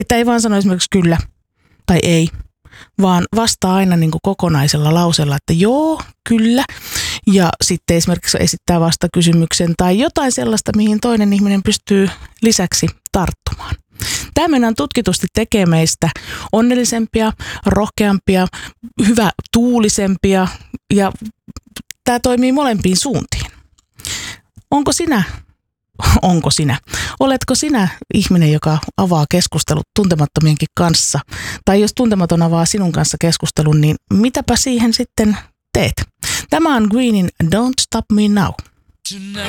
Että ei vaan sano esimerkiksi kyllä tai ei, vaan vastaa aina niin kuin kokonaisella lauseella, että joo, kyllä. Ja sitten esimerkiksi esittää vastakysymyksen tai jotain sellaista, mihin toinen ihminen pystyy lisäksi tarttumaan. Tämä meidän tutkitusti tekee meistä onnellisempia, rohkeampia, hyvä tuulisempia ja tämä toimii molempiin suuntiin. Oletko sinä ihminen, joka avaa keskustelut tuntemattomienkin kanssa? Tai jos tuntematon avaa sinun kanssa keskustelun, niin mitäpä siihen sitten teet? Tämä on Greenin Don't Stop Me Now. Tonight.